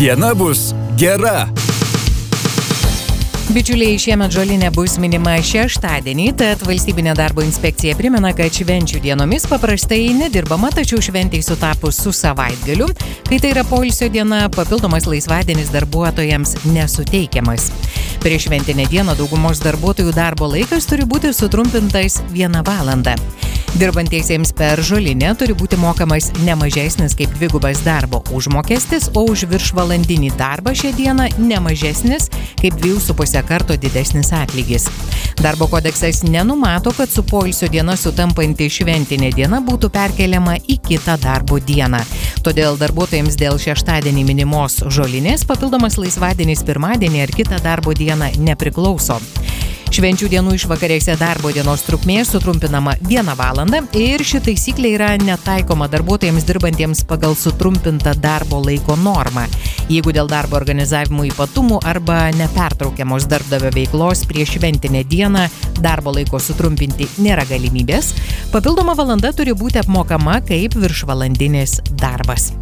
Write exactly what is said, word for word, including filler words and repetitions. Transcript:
diena bus gera. Bičiuliai, šiemet žolinė bus minima šeštadienį, tad valstybinė darbo inspekcija primena, kad švenčių dienomis paprastai nedirbama, tačiau šventei sutapus su savaitgaliu, kai tai yra poilsio diena, papildomas laisvadienis darbuotojams nesuteikiamas. Prieš šventinę dieną daugumos darbuotojų darbo laikas turi būti sutrumpintas vieną valandą. Dirbantiesiems per žolinę turi būti mokamas ne mažesnis kaip dvigubas darbo užmokestis, o už viršvalandinį darbą šią dieną ne mažesnis kaip dviejų su puse karto didesnis atlygis. Darbo kodeksas nenumato, kad su poilsio diena sutampanti šventinė diena būtų perkeliama į kitą darbo dieną. Todėl darbuotojams dėl šeštadienį minimos žolinės papildomas laisvadienis pirmadienį ar kitą darbo dieną nepriklauso. Švenčių dienų išvakarėse darbo dienos trukmė sutrumpinama vieną valandą ir ši taisyklė yra netaikoma darbuotojams dirbantiems pagal sutrumpintą darbo laiko normą. Jeigu dėl darbo organizavimo ypatumų arba nepertraukiamos darbdavio veiklos prieš šventinę dieną darbo laiko sutrumpinti nėra galimybės, papildoma valanda turi būti apmokama kaip viršvalandinis darbas.